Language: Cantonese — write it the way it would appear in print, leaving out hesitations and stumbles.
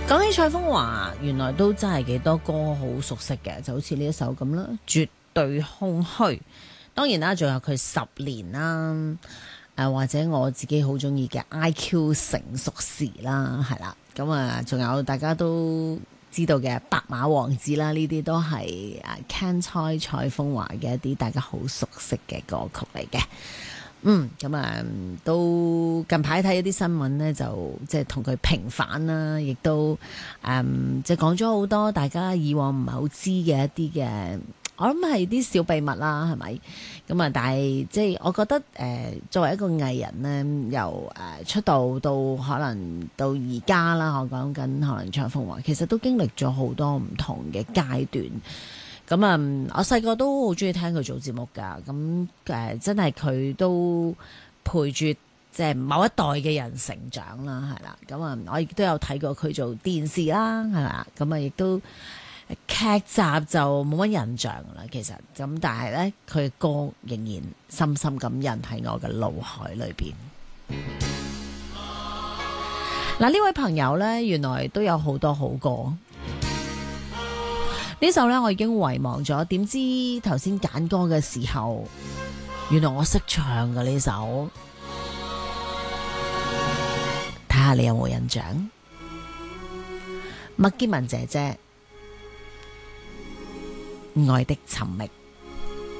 講起蔡楓華，原來都真係幾多歌好熟悉嘅，就好似呢一首咁啦，絕對空虛。當然啦，仲有佢十年啦，或者我自己好中意嘅 IQ 成熟時啦，係啦，咁啊，仲有大家都知道嘅白馬王子啦，呢啲都係Ken Choi 蔡楓華嘅一啲大家好熟悉嘅歌曲嚟嘅。咁啊，都近排睇一啲新聞呢，就即係同佢平反啦，亦都即係講咗好多大家以往唔係好知嘅一啲嘅，我諗係啲小秘密啦，係咪？咁啊，但係即係我覺得作為一個藝人呢，由出道到可能到而家啦，我講緊可能蔡楓華，其實都經歷咗好多唔同嘅階段。咁我細個都好中意聽佢做節目㗎，咁真係佢都陪住即係某一代嘅人成長啦，係啦。咁我亦都有睇過佢做電視啦，係啦。咁亦都劇集就冇乜印象啦，其實。咁但係呢，佢嘅歌仍然深深咁印喺我嘅腦海裏邊。嗱，呢位朋友呢，原來都有好多好歌。呢首呢，我已經遺忘咗，點知頭先揀歌嘅時候，原來我識唱嘅呢首，睇下你有冇印象？麥潔文姐姐《愛的尋覓》。